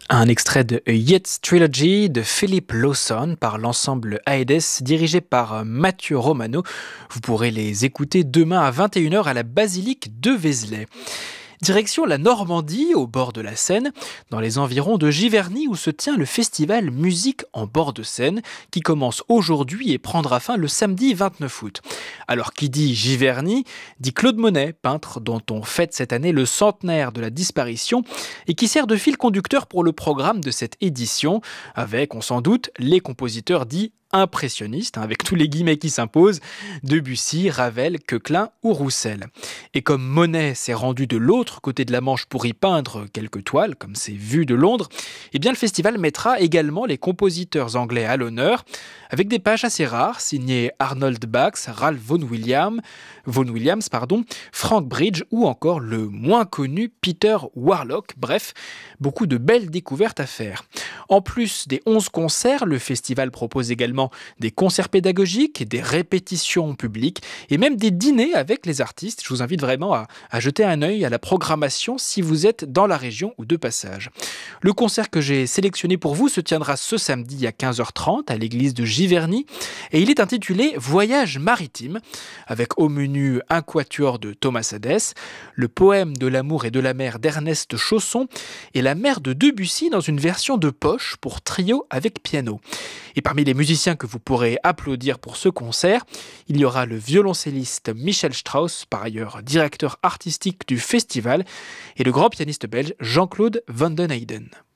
Un extrait de A Yeats Trilogy de Philip Lawson par l'ensemble Aedes dirigé par Mathieu Romano. Vous pourrez les écouter demain à 21h à la basilique de Vézelay. Direction la Normandie, au bord de la Seine, dans les environs de Giverny où se tient le festival Musique en bord de Seine qui commence aujourd'hui et prendra fin le samedi 29 août. Alors qui dit Giverny, dit Claude Monet, peintre dont on fête cette année le centenaire de la disparition et qui sert de fil conducteur pour le programme de cette édition avec, on s'en doute, les compositeurs dits impressionnistes, avec tous les guillemets qui s'imposent, Debussy, Ravel, Coquelin ou Roussel. Et comme Monet s'est rendu de l'autre côté de la Manche pour y peindre quelques toiles, comme ses vues de Londres, eh bien le festival mettra également les compositeurs anglais à l'honneur, avec des pages assez rares, signées Arnold Bax, Ralph Vaughan Williams, Frank Bridge ou encore le moins connu Peter Warlock. Bref, beaucoup de belles découvertes à faire. En plus des 11 concerts, le festival propose également des concerts pédagogiques, des répétitions publiques et même des dîners avec les artistes. Je vous invite vraiment à jeter un œil à la programmation si vous êtes dans la région ou de passage. Le concert que j'ai sélectionné pour vous se tiendra ce samedi à 15h30 à l'église de Giverny et il est intitulé Voyage maritime avec au menu un quatuor de Thomas Hadès, le poème de l'amour et de la mer d'Ernest Chausson et la mer de Debussy dans une version de poche pour trio avec piano. Et parmi les musiciens que vous pourrez applaudir pour ce concert, il y aura le violoncelliste Michel Strauss, par ailleurs directeur artistique du festival, et le grand pianiste belge Jean-Claude Van den Eyden.